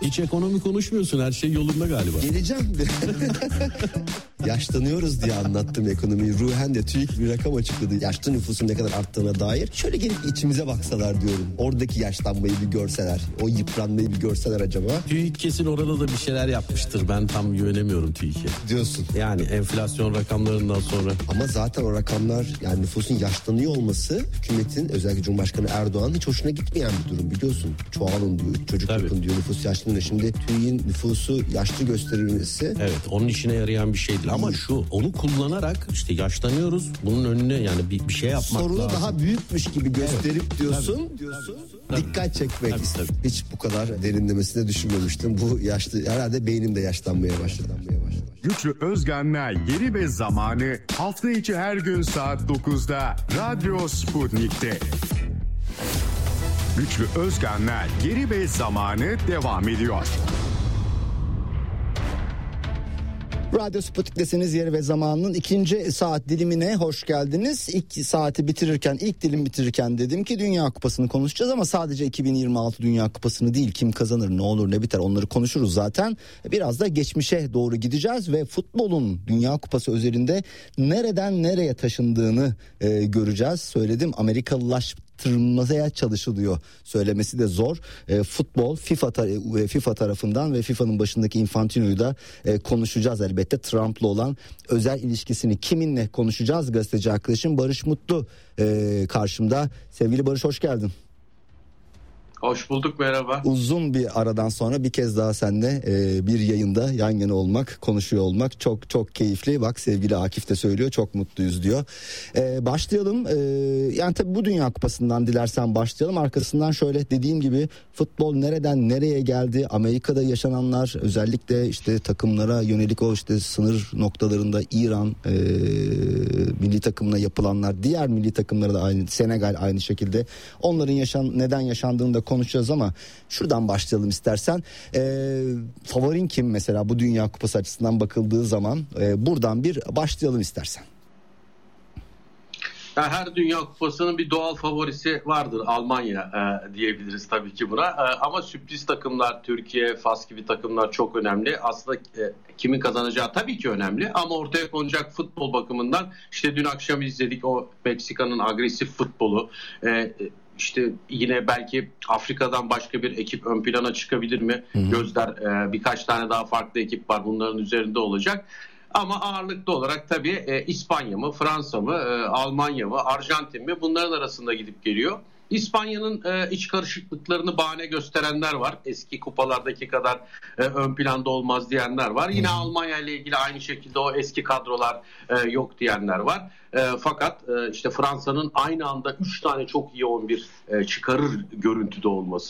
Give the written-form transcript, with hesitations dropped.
Hiç ekonomi konuşmuyorsun, her şey yolunda galiba. Geleceğim. Yaşlanıyoruz diye anlattım ekonomiyi. Ruhen de TÜİK bir rakam açıkladı. Yaşlı nüfusun ne kadar arttığına dair. Şöyle gelip içimize baksalar diyorum. Oradaki yaşlanmayı bir görseler. O yıpranmayı bir görseler acaba. TÜİK kesin orada da bir şeyler yapmıştır. Ben tam güvenemiyorum TÜİK'e. Diyorsun. Yani enflasyon rakamlarından sonra. Ama zaten o rakamlar, yani nüfusun yaşlanıyor olması hükümetin, özellikle Cumhurbaşkanı Erdoğan'ın hiç hoşuna gitmeyen bir durum, biliyorsun. Çoğalın diyor, çocuk yapın diyor, nüfus yaşlanıyor. Şimdi TÜİK'in nüfusu yaşlı gösterilmesi. Evet, onun işine yarayan bir şey değil. Ama şu, onu kullanarak işte yaşlanıyoruz. Bunun önüne yani bir şey yapmak sorunu lazım. daha büyükmüş gibi gösterip diyorsun. Tabii. Dikkat çekmek. Tabii. Hiç bu kadar derinlemesine düşünmemiştim. Bu yaşlı, herhalde beynim de yaşlanmaya başladı. Güçlü Özgen'le Yeri ve Zamanı hafta içi her gün saat 9'da Radyo Sputnik'te. Güçlü Özgen'le Yeri ve Zamanı devam ediyor. Radyo Sputnik'tesiniz, Yeri ve Zamanı'nın ikinci saat dilimine hoş geldiniz. İlk saati bitirirken, ilk dilim bitirirken dedim ki Dünya Kupası'nı konuşacağız ama sadece 2026 Dünya Kupası'nı değil, kim kazanır, ne olur, ne biter, onları konuşuruz zaten. Biraz da geçmişe doğru gideceğiz ve futbolun Dünya Kupası özelinde nereden nereye taşındığını göreceğiz. Söyledim, Amerikalılaştırmaya çalışılıyor. Söylemesi de zor. Futbol FIFA tarafından ve FIFA'nın başındaki Infantino'yu da konuşacağız elbette. Trump'la olan özel ilişkisini kiminle konuşacağız? Gazeteci arkadaşım Barış Mutlu karşımda. Sevgili Barış, hoş geldin. Hoş bulduk, merhaba. Uzun bir aradan sonra bir kez daha seninle bir yayında yan yana olmak, konuşuyor olmak çok çok keyifli. Bak, sevgili Akif de söylüyor, çok mutluyuz diyor. Başlayalım. Yani tabii bu Dünya Kupası'ndan dilersen başlayalım. Arkasından şöyle dediğim gibi futbol nereden nereye geldi? Amerika'da yaşananlar, özellikle işte takımlara yönelik o işte sınır noktalarında İran milli takımına yapılanlar, diğer milli takımlara da aynı, Senegal aynı şekilde. Onların neden yaşandığını da konuşacağız ama şuradan başlayalım istersen. Favorin kim mesela bu Dünya Kupası açısından bakıldığı zaman? Buradan bir başlayalım istersen. Yani her Dünya Kupası'nın bir doğal favorisi vardır. Almanya diyebiliriz tabii ki buna. Ama sürpriz takımlar, Türkiye, Fas gibi takımlar çok önemli. Aslında kimin kazanacağı tabii ki önemli. Ama ortaya konacak futbol bakımından işte dün akşam izledik o Meksika'nın agresif futbolu. İşte yine belki Afrika'dan başka bir ekip ön plana çıkabilir mi? Gözler birkaç tane daha farklı ekip var, bunların üzerinde olacak. Ama ağırlıklı olarak tabii İspanya mı, Fransa mı, Almanya mı, Arjantin mi, bunların arasında gidip geliyor. İspanya'nın iç karışıklıklarını bahane gösterenler var. Eski kupalardaki kadar ön planda olmaz diyenler var. Yine Almanya ile ilgili aynı şekilde o eski kadrolar yok diyenler var. Fakat işte Fransa'nın aynı anda 3 tane çok iyi 11 çıkarır görüntüde olması